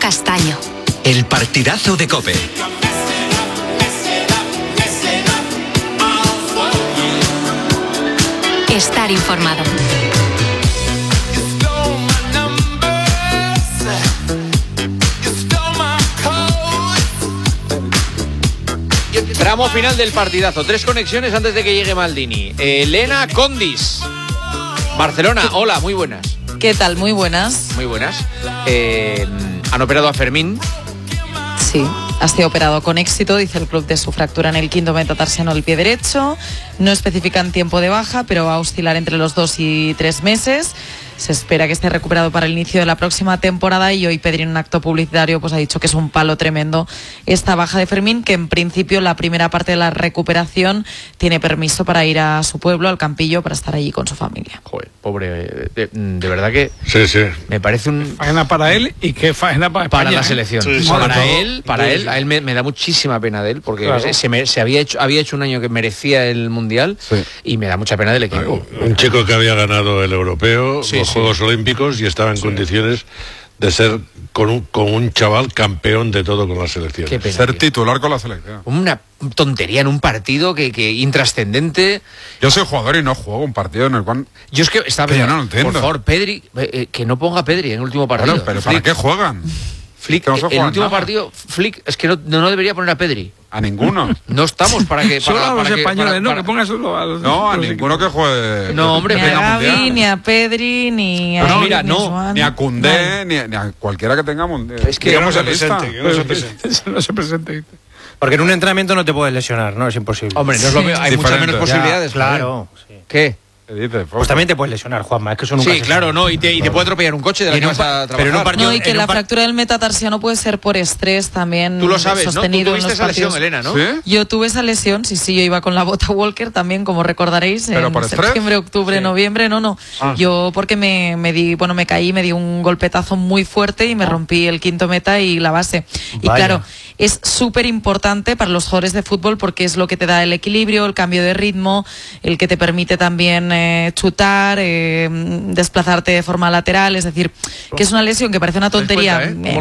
Castaño. El partidazo de COPE. Estar informado. Tramo final del partidazo. 3 conexiones antes de que llegue Maldini. Elena Condis, Barcelona. Hola, muy buenas. ¿Qué tal? Muy buenas. Muy buenas. Han operado a Fermín. Sí, ha sido operado con éxito, dice el club, de su fractura en el quinto metatarsiano del pie derecho. No especifican tiempo de baja, pero va a oscilar entre los 2 y 3 meses. Se espera que esté recuperado para el inicio de la próxima temporada, y hoy Pedri, en un acto publicitario, pues ha dicho que es un palo tremendo esta baja de Fermín, que en principio la primera parte de la recuperación tiene permiso para ir a su pueblo, al Campillo, para estar allí con su familia. Joder, pobre, de verdad que sí. Me parece un... Faena para él y qué faena para España, la selección. Sí, para él, a él me da muchísima pena de él, porque claro, había hecho un año que merecía el Mundial, sí, y me da mucha pena del equipo. Un chico que había ganado el europeo, sí, los Juegos Olímpicos, y estaba en condiciones de ser con un chaval campeón de todo con la selección. Ser titular con la selección. Una tontería en un partido que intrascendente. Yo soy jugador y no juego un partido en el cual... Yo es que estaba... yo no lo entiendo. Por favor, Pedri, que no ponga a Pedri en el último partido. Bueno, pero ¿para qué juegan? Flick, el último partido, Flick, es que no debería poner a Pedri. A ninguno. No estamos para que... Solo a los españoles, que ponga solo a los... No, a ninguno que juegue... No, hombre, ni a Gavi, ni a Pedri, ni a... Mira, ni a Koundé, ni a cualquiera que tenga mundial. Es que no se presente, no se presente. Porque en un entrenamiento no te puedes lesionar, ¿no? Es imposible. Hombre, no es lo hay muchas menos posibilidades. Ya, claro. Sí. ¿Qué? Pues también te puedes lesionar, Juanma, es que eso nunca. Sí, claro, no, y te puede atropellar un coche de la que vas a trabajar. Pero no, y que la fractura del metatarsiano puede ser por estrés también. Tú lo sabes, sostenido, ¿no? Tú tuviste esa lesión, Elena, ¿no? ¿Sí? Yo tuve esa lesión, sí, yo iba con la bota Walker también, como recordaréis, ¿pero por septiembre, octubre, sí, noviembre, no. Yo porque me caí, me di un golpetazo muy fuerte y me rompí el quinto meta y la base. Y claro, es súper importante para los jugadores de fútbol, porque es lo que te da el equilibrio, el cambio de ritmo, el que te permite también chutar, desplazarte de forma lateral. Es decir, que es una lesión que parece una tontería. Me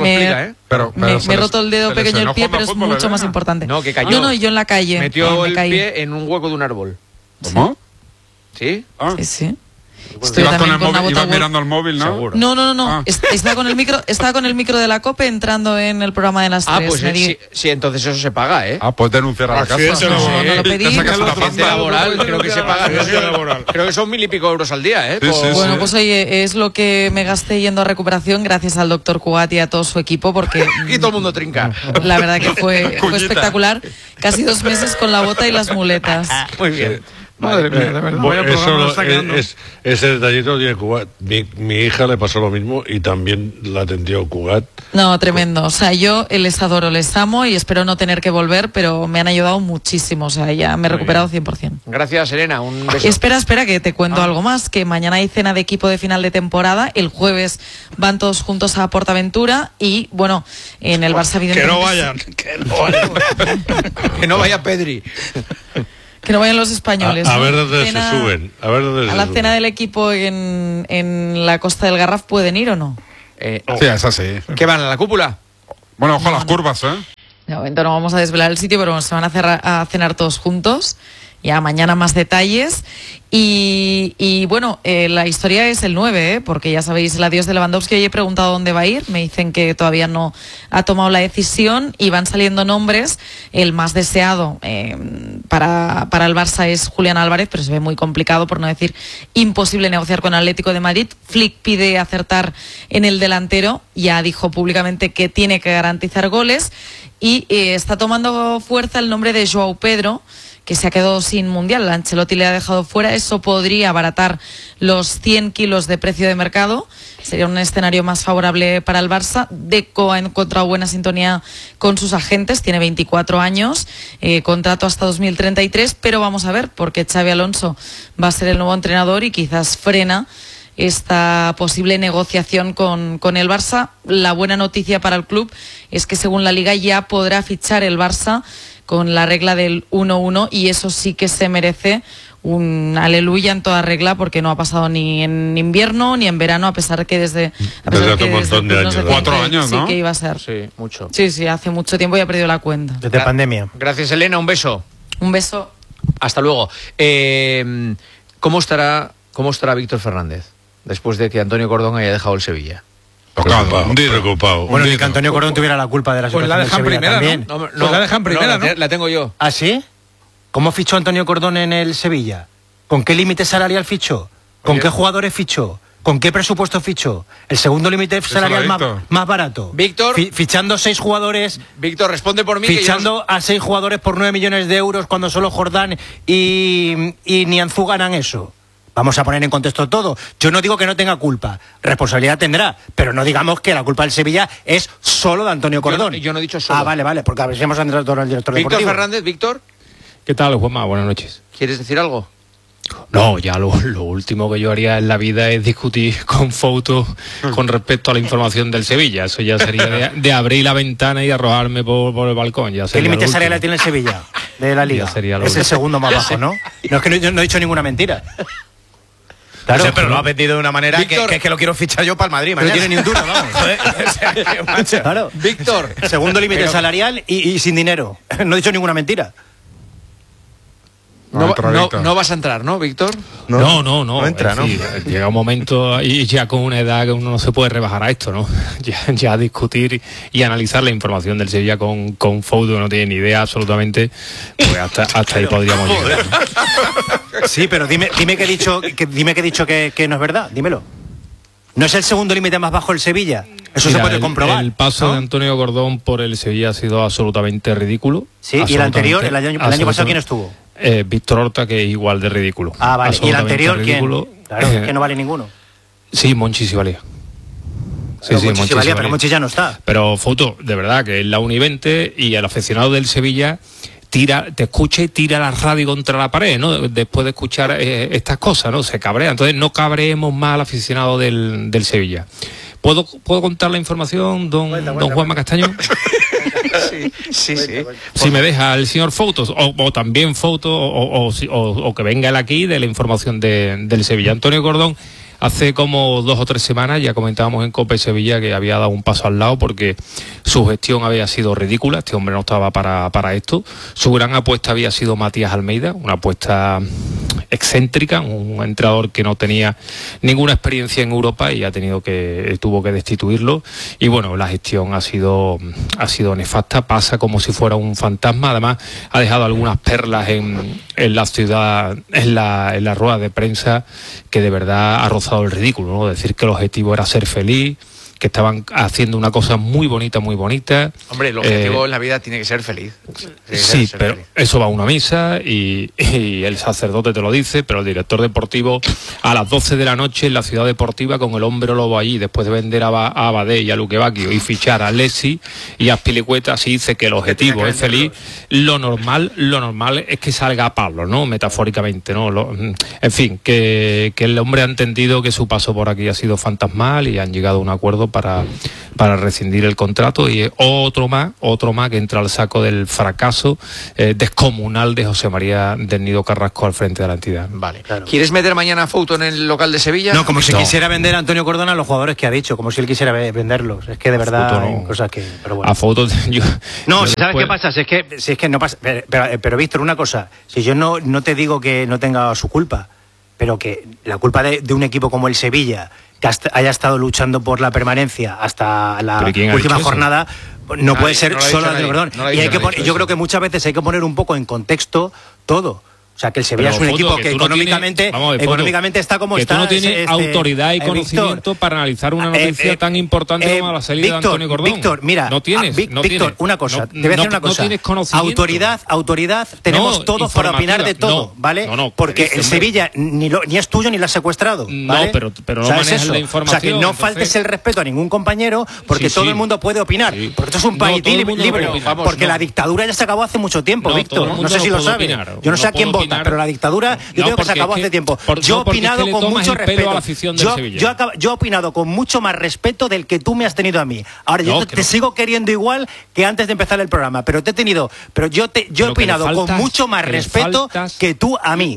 he roto el dedo pequeño del pie, pero es mucho más importante. No, que cayó. No, yo en la calle. Metió el pie en un hueco de un árbol. ¿Cómo? ¿Sí? Sí. Ibas con el móvil, ibas mirando al móvil, ¿no? Seguro. No. Estaba con el micro de la COPE entrando en el programa de las 3. Pues sí, entonces eso se paga, ¿eh? Puedes denunciar a la casa. No lo pedí. Laboral, creo que se paga. Creo que son 1.000 y pico euros al día, ¿eh? Bueno, pues oye, es lo que me gasté yendo a recuperación, gracias al doctor Cugat y a todo su equipo, porque... y todo el mundo trinca. La verdad que fue espectacular. Casi 2 meses con la bota y las muletas. Muy bien. Madre mía, de verdad. Ese detallito tiene Cugat. Mi hija le pasó lo mismo y también la atendió Cugat. No, tremendo. O sea, yo les adoro, les amo y espero no tener que volver, pero me han ayudado muchísimo. O sea, ya me he recuperado 100%. Gracias, Elena. Un beso. Espera, que te cuento algo más. Que mañana hay cena de equipo de final de temporada. El jueves van todos juntos a Portaventura y, bueno, en el Barça, evidentemente... Que no vayan. Que no vaya Pedri. Que no vayan los españoles. A ver dónde se suben. A la cena del equipo en la Costa del Garraf, ¿pueden ir o no? Sí, es así. ¿Qué van, a la cúpula? Bueno, ojo a las curvas, ¿eh? De momento no vamos a desvelar el sitio, pero se van a cenar todos juntos. Ya mañana más detalles. Y bueno, la historia es el 9, porque ya sabéis, el adiós de Lewandowski. Hoy he preguntado dónde va a ir, me dicen que todavía no ha tomado la decisión y van saliendo nombres. El más deseado para el Barça es Julián Álvarez, pero se ve muy complicado, por no decir imposible, negociar con Atlético de Madrid. Flick pide acertar en el delantero, ya dijo públicamente que tiene que garantizar goles, y está tomando fuerza el nombre de Joao Pedro, que se ha quedado sin Mundial. Ancelotti le ha dejado fuera. Eso podría abaratar los 100 kilos de precio de mercado. Sería un escenario más favorable para el Barça. Deco ha encontrado buena sintonía con sus agentes. Tiene 24 años, contrato hasta 2033, pero vamos a ver, porque Xabi Alonso va a ser el nuevo entrenador y quizás frena esta posible negociación con el Barça. La buena noticia para el club es que, según la Liga, ya podrá fichar el Barça con la regla del 1-1, y eso sí que se merece un aleluya en toda regla, porque no ha pasado ni en invierno ni en verano, a pesar que desde hace un montón de años. 4 años, ¿no? Sí, que iba a ser. Sí, mucho. Sí, hace mucho tiempo y ha perdido la cuenta. Desde pandemia. Gracias, Elena, un beso. Un beso. Hasta luego. ¿Cómo estará Víctor Fernández después de que Antonio Cordón haya dejado el Sevilla? Preocupado. Bueno, ni que Antonio Cordón tuviera la culpa de la Pues situación la dejan del Sevilla primera, también. ¿no? Pues la dejan primera, ¿no? La tengo yo. ¿Ah, sí? ¿Cómo fichó Antonio Cordón en el Sevilla? ¿Con qué límite salarial fichó? ¿Con Oye. qué jugadores fichó? ¿Con qué presupuesto fichó? El segundo límite salarial más barato. Víctor. Fichando 6 jugadores. Víctor, responde por mí. Fichando a 6 jugadores por 9 millones de euros cuando solo Jordán y Nianzú ganan eso. Vamos a poner en contexto todo. Yo no digo que no tenga culpa. Responsabilidad tendrá. Pero no digamos que la culpa del Sevilla es solo de Antonio Cordón. Yo no he dicho solo. Ah, vale. Porque a ver si hemos entrado al director Víctor deportivo. Fernández, Víctor, ¿Qué tal, Juanma? Buenas noches. ¿quieres decir algo? No, ya lo último que yo haría en la vida es discutir con fotos con respecto a la información del Sevilla. Eso ya sería de abrir la ventana y arrojarme por el balcón. Ya ¿Qué límite salarial tiene el Sevilla de la Liga? Ya sería lo Es el último. segundo más bajo, ¿no? No es que yo no he dicho ninguna mentira. Claro, No sé, pero lo ha vendido de una manera Víctor, que lo quiero fichar yo para el Madrid. pero mañana. tiene ni un duro, vamos. O sea, que, macho. Claro. Víctor. Segundo límite salarial y sin dinero. No he dicho ninguna mentira. No vas a entrar, ¿no, Víctor? No entra, es ¿no? decir, llega un momento y ya con una edad que uno no se puede rebajar a esto, ¿no? Ya discutir y analizar la información del Sevilla con fotos que no tiene ni idea absolutamente, pues hasta ahí podríamos llegar, ¿no? Sí, pero dime que he dicho que no es verdad. Dímelo. ¿No es el segundo límite más bajo el Sevilla? Eso Mira, se puede comprobar. El paso ¿no? de Antonio Cordón por el Sevilla ha sido absolutamente ridículo. Sí, y el anterior, el año pasado, ¿quién estuvo? Víctor Horta, que es igual de ridículo. Ah, vale. ¿Y el Absolutamente anterior ridículo. quién? Claro, es que no vale ninguno. Sí, Monchi sí valía. Pero Monchi sí valía, valía. pero Monchi ya no está. Pero Foto, de verdad, que es la 1:20 y el aficionado del Sevilla te escucha y tira la radio contra la pared, ¿no? Después de escuchar estas cosas, ¿no? Se cabrea. Entonces no cabreemos más al aficionado del Sevilla. ¿Puedo contar la información, don Juanma Castaño? Sí. Si me deja el señor Fotos, o también Fotos, o que venga él aquí de la información del Sevilla. Antonio Cordón, hace como 2 o 3 semanas ya comentábamos en COPE Sevilla que había dado un paso al lado porque su gestión había sido ridícula, este hombre no estaba para esto. Su gran apuesta había sido Matías Almeida, una apuesta excéntrica, un entrenador que no tenía ninguna experiencia en Europa y tuvo que destituirlo. Y bueno, la gestión ha sido nefasta, pasa como si fuera un fantasma. Además ha dejado algunas perlas en la ciudad, en la rueda de prensa, que de verdad ha rozado el ridículo, ¿no? Decir que el objetivo era ser feliz, que estaban haciendo una cosa muy bonita. Hombre, el objetivo en la vida tiene que ser feliz. Sí, pero eso va a una misa y el sacerdote te lo dice, pero el director deportivo a las 12 de la noche en la ciudad deportiva con el hombre lobo allí, después de vender a Abadé y a Luque Bacchio y fichar a Lessi y a Spilicueta, si dice que el objetivo es feliz, lo normal es que salga a Pablo, ¿no? Metafóricamente, ¿no? En fin, que el hombre ha entendido que su paso por aquí ha sido fantasmal y han llegado a un acuerdo para rescindir el contrato, y otro más que entra al saco del fracaso descomunal de José María del Nido Carrasco al frente de la entidad. Vale. Claro. ¿Quieres meter mañana Foto en el local de Sevilla? No, como si quisiera vender a Antonio Cordón a los jugadores que ha dicho, como si él quisiera venderlos. Es que de verdad hay cosas que... Pero bueno. A Foto ¿sabes qué pasa? Si es que no pasa... Pero Víctor, una cosa, si yo no te digo que no tenga su culpa, pero que la culpa de un equipo como el Sevilla, que haya estado luchando por la permanencia hasta la última jornada, no puede ser solo Antonio Cordón. Y yo creo que muchas veces hay que poner un poco en contexto todo. O sea, que el Sevilla es un equipo que económicamente está como que está. Tú no tienes autoridad y conocimiento para analizar una noticia tan importante como la salida de Antonio Cordón. Víctor, mira, no tienes, Víctor, una cosa, te voy a decir una cosa. No tienes conocimiento. Autoridad tenemos todos para opinar de todo, ¿vale? Porque el Sevilla ni es tuyo ni lo has secuestrado, ¿vale? No, pero no manejas la información. O sea, que no faltes el respeto a ningún compañero, porque todo el mundo puede opinar. Porque esto es un país libre. Porque la dictadura ya se acabó hace mucho tiempo, Víctor. No sé si lo sabes. Yo no sé a quién vota, pero la dictadura yo creo que se acabó hace tiempo. Yo he opinado con mucho respeto. Yo he opinado con mucho más respeto del que tú me has tenido a mí. Ahora yo te sigo queriendo igual que antes de empezar el programa, pero yo he opinado con mucho más respeto que tú a mí.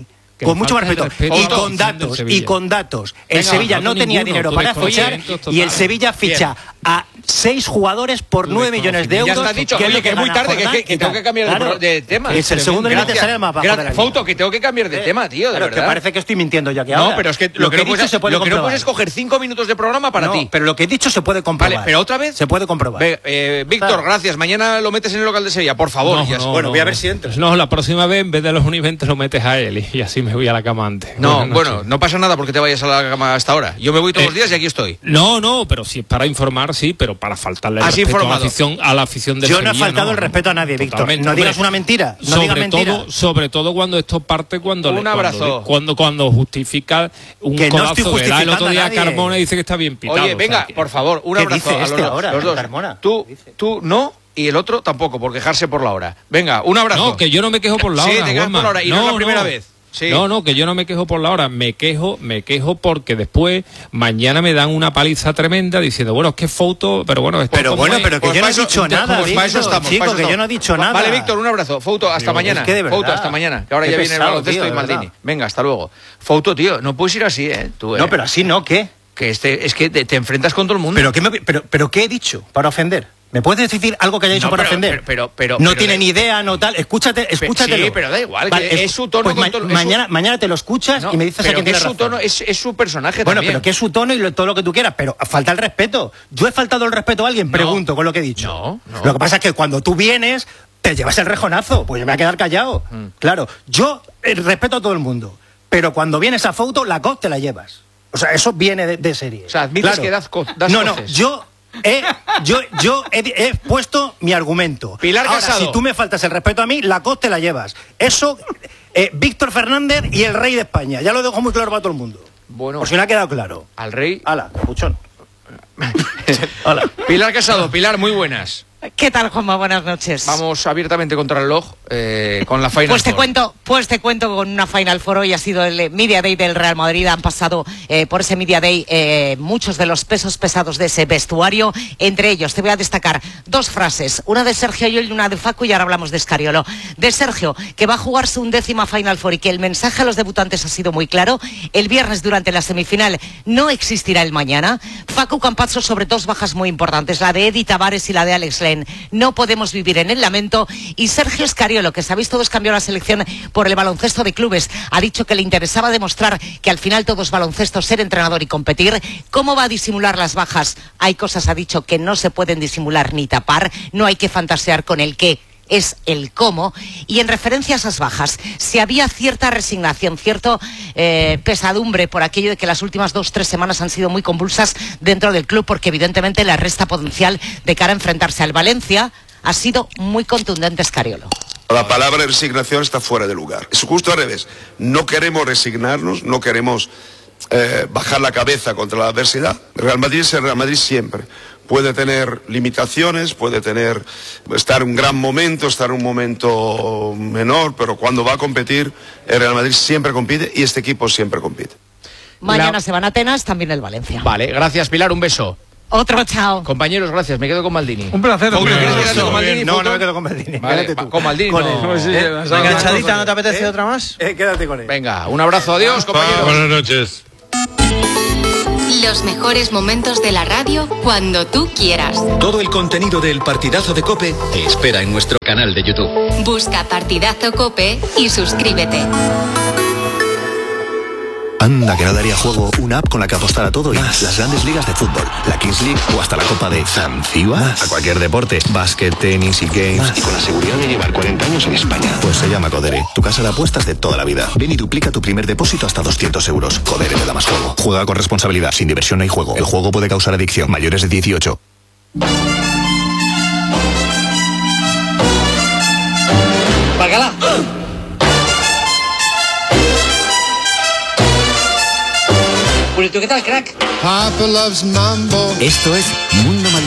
con mucho respeto, y con datos. El Sevilla no tenía dinero para fichar y el Sevilla ficha a 6 jugadores por 9 millones de euros. Ya está dicho, oye, que es muy tarde, que tengo que cambiar de tema. Es el segundo nivel de salario más bajo de la liga. Fouto, que tengo que cambiar de tema, tío, de verdad. Que parece que estoy mintiendo ya que ahora. No, pero es que lo que no puedes es coger 5 minutos de programa para ti. Pero lo que he dicho se puede comprobar. Vale, pero otra vez se puede comprobar. Víctor, gracias. Mañana lo metes en el local de Sevilla, por favor. Bueno, voy a ver si entras. No, la próxima vez en vez de los Univentes lo metes a él y así me voy a la cama antes. No, bueno, no pasa nada porque te vayas a la cama hasta ahora. Yo me voy todos los días y aquí estoy. No, pero si es para informar, sí, pero para faltarle el respeto a la afición del Sevilla. Yo no he faltado el respeto a nadie, Víctor. No digas una mentira. No digas mentira. Sobre todo cuando esto parte un abrazo. Cuando justifica un que codazo no que da el otro día a Carmona y dice que está bien pitado. Oye, venga, por favor, un abrazo a los dos. Carmona? Tú no. Y el otro tampoco, por quejarse por la hora. Venga, un abrazo. No, que yo no me quejo por la hora. Sí, te quejas por la hora y no es la primera vez. Sí. No, que yo no me quejo por la hora, me quejo porque después mañana me dan una paliza tremenda diciendo, bueno, es que Fouto, pero bueno, esto pero que yo no he dicho nada, para eso estamos, chico, que yo no he dicho nada. Vale, Víctor, un abrazo. Fouto, hasta mañana. Es que de verdad, Fouto, hasta mañana, que ahora ya viene el baloncesto y Maldini. Venga, hasta luego. Fouto, tío, no puedes ir así, tú, No, pero así no, ¿qué? Que es que te enfrentas con todo el mundo. Pero ¿qué he dicho para ofender? ¿Me puedes decir algo que haya dicho para ofender? Pero no tiene ni idea, no tal. Escúchatelo. Sí, pero da igual. Vale, es su tono. Pues mañana te lo escuchas y me dices a quién tiene razón. Tono, es su personaje bueno, también. pero que es su tono y todo lo que tú quieras. Pero falta el respeto. ¿Yo he faltado el respeto a alguien? Pregunto con lo que he dicho. No. Lo que pasa es que cuando tú vienes, te llevas el rejonazo. Pues yo me voy a quedar callado. Claro, yo respeto a todo el mundo. Pero cuando vienes a Fouto, la COP te la llevas. O sea, eso viene de serie. O sea, admites que das No, yo he puesto mi argumento. Pilar Casado. Si tú me faltas el respeto a mí, la COP te la llevas. Eso, Víctor Fernández y el rey de España. Ya lo dejo muy claro para todo el mundo. Bueno. Por si no ha quedado claro. Al rey. Hala, capuchón. Hola. Pilar Casado, Pilar, muy buenas. ¿Qué tal, Juanma? Buenas noches. Vamos abiertamente contra el reloj con la Final Four. Pues te cuento con una Final Four. Hoy ha sido el Media Day del Real Madrid. Han pasado por ese Media Day muchos de los pesos pesados de ese vestuario. Entre ellos te voy a destacar 2 frases. Una de Sergio Llull y una de Facu, y ahora hablamos de Scariolo. De Sergio, que va a jugarse un 10ª Final Four y que el mensaje a los debutantes ha sido muy claro. El viernes durante la semifinal no existirá el mañana. Facu Campazzo sobre 2 bajas muy importantes, la de Eddie Tavares y la de Alex Len. No podemos vivir en el lamento. Y Sergio Scariolo, que sabéis todos cambió la selección por el baloncesto de clubes, ha dicho que le interesaba demostrar que al final todo es baloncesto, ser entrenador y competir. ¿Cómo va a disimular las bajas? Hay cosas, ha dicho, que no se pueden disimular ni tapar. No hay que fantasear con el qué, es el cómo. Y en referencia a esas bajas, si había cierta resignación, cierto pesadumbre por aquello de que las últimas 2-3 semanas han sido muy convulsas dentro del club, porque evidentemente la resta potencial de cara a enfrentarse al Valencia. Ha sido muy contundente Scariolo. La palabra resignación está fuera de lugar. Es justo al revés. No queremos resignarnos, no queremos bajar la cabeza contra la adversidad. El Real Madrid es el Real Madrid siempre. Puede tener limitaciones, puede estar en un gran momento, estar en un momento menor, pero cuando va a competir, el Real Madrid siempre compite y este equipo siempre compite. Mañana se van a Atenas, también el Valencia. Vale, gracias Pilar, un beso. Otro, chao. Compañeros, gracias, me quedo con Maldini. Un placer. ¿Quieres quedarte con Maldini? No me quedo con Maldini. Vale, con Maldini. Enganchadita, ¿no te apetece otra más? Quédate con él. Venga, un abrazo, adiós, compañeros. Buenas noches. Los mejores momentos de la radio cuando tú quieras. Todo el contenido del Partidazo de COPE te espera en nuestro canal de YouTube. Busca Partidazo COPE y suscríbete. Anda, que no daría juego una app con la que apostar a todo y más. Las grandes ligas de fútbol, la Kings League o hasta la Copa de Zanzíbar. A cualquier deporte, básquet, tenis y games. Más. Y con la seguridad de llevar 40 años en España. Pues se llama Codere, tu casa de apuestas de toda la vida. Ven y duplica tu primer depósito hasta 200 euros. Codere te da más juego. Juega con responsabilidad, sin diversión no hay juego. El juego puede causar adicción. Mayores de 18. ¡Págala! ¿Qué tal, crack? Esto es Mundo